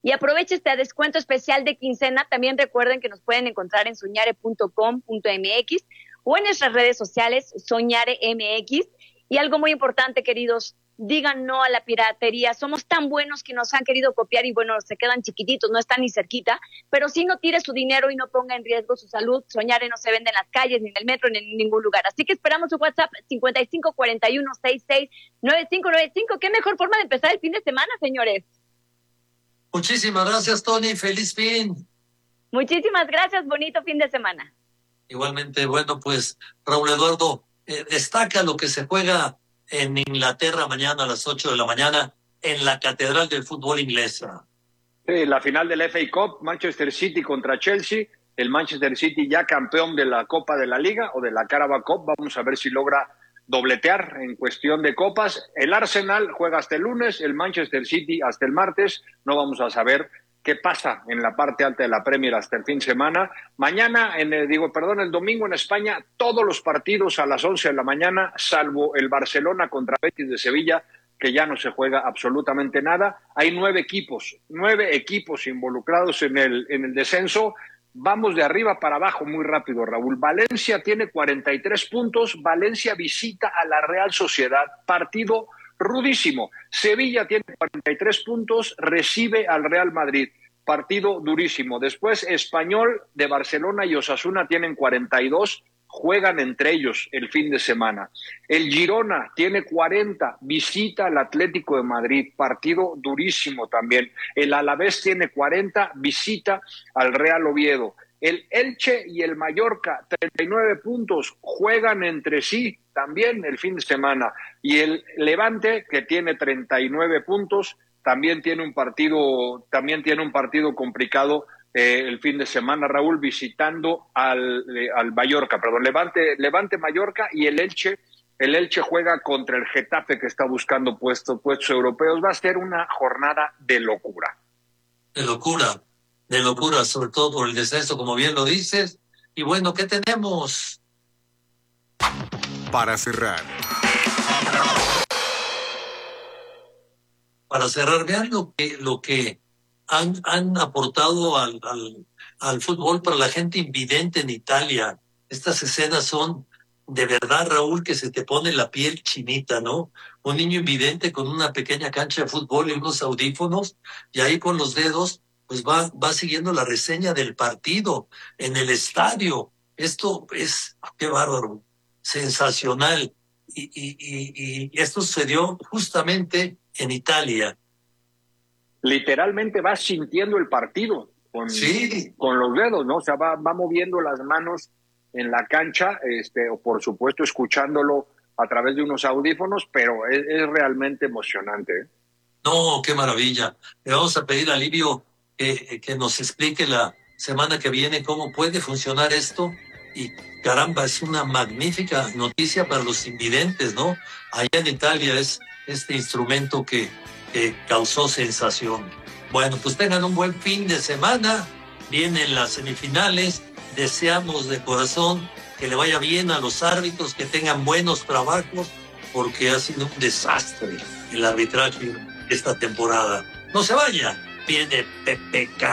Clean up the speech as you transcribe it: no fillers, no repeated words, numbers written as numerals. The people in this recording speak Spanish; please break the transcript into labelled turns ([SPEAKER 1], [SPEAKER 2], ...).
[SPEAKER 1] y aproveche este descuento especial de quincena. También recuerden que nos pueden encontrar en soñare.com.mx o en nuestras redes sociales Soñare MX. Y algo muy importante, queridos, digan no a la piratería. Somos tan buenos que nos han querido copiar y bueno, se quedan chiquititos, no están ni cerquita, pero sí no tire su dinero y no ponga en riesgo su salud. Soñare no se vende en las calles, ni en el metro, ni en ningún lugar. Así que esperamos su WhatsApp 5541669595. Qué mejor forma de empezar el fin de semana, señores.
[SPEAKER 2] Muchísimas gracias, Tony. Feliz fin.
[SPEAKER 1] Muchísimas gracias, bonito fin de semana.
[SPEAKER 2] Igualmente, bueno, pues Raúl Eduardo, destaca lo que se juega en Inglaterra mañana a las 8 de la mañana en la Catedral del Fútbol Inglesa.
[SPEAKER 3] Sí, la final del FA Cup, Manchester City contra Chelsea. El Manchester City ya campeón de la Copa de la Liga o de la Carabao Cup. Vamos a ver si logra dobletear en cuestión de copas. El Arsenal juega hasta el lunes, el Manchester City hasta el martes. No vamos a saber qué pasa en la parte alta de la Premier hasta el fin de semana. Mañana, el domingo en España, todos los partidos a las 11 de la mañana, salvo el Barcelona contra Betis de Sevilla, que ya no se juega absolutamente nada. Hay 9 equipos involucrados en el descenso. Vamos de arriba para abajo muy rápido, Raúl. Valencia tiene 43 puntos. Valencia visita a la Real Sociedad. Partido rudísimo. Sevilla tiene 43 puntos, recibe al Real Madrid. Partido durísimo. Después, Español de Barcelona y Osasuna tienen 42, juegan entre ellos el fin de semana. El Girona tiene 40, visita al Atlético de Madrid. Partido durísimo también. El Alavés tiene 40, visita al Real Oviedo. El Elche y el Mallorca, 39 puntos, juegan entre sí también el fin de semana. Y el Levante, que tiene 39 puntos, también tiene un partido complicado el fin de semana, Raúl, visitando al Mallorca, Levante Mallorca, y el Elche juega contra el Getafe, que está buscando puestos europeos. Va a ser una jornada de locura.
[SPEAKER 2] De locura, sobre todo por el descenso, como bien lo dices. Y bueno, ¿qué tenemos?
[SPEAKER 4] Para cerrar,
[SPEAKER 2] vean lo que han aportado al fútbol para la gente invidente en Italia. Estas escenas son de verdad, Raúl, que se te pone la piel chinita, ¿no? Un niño invidente con una pequeña cancha de fútbol y unos audífonos, y ahí con los dedos pues va siguiendo la reseña del partido en el estadio. Esto es, qué bárbaro, sensacional. Y esto sucedió justamente en Italia.
[SPEAKER 3] Literalmente va sintiendo el partido con los dedos, ¿no? O sea, va moviendo las manos en la cancha, o por supuesto escuchándolo a través de unos audífonos, pero es realmente emocionante, ¿eh?
[SPEAKER 2] No, qué maravilla. Le vamos a pedir a Livio que nos explique la semana que viene cómo puede funcionar esto. Y caramba, es una magnífica noticia para los invidentes, ¿no? Allá en Italia es este instrumento que causó sensación. Bueno, pues tengan un buen fin de semana. Vienen las semifinales. Deseamos de corazón que le vaya bien a los árbitros, que tengan buenos trabajos, porque ha sido un desastre el arbitraje esta temporada. No se vaya, viene PPK.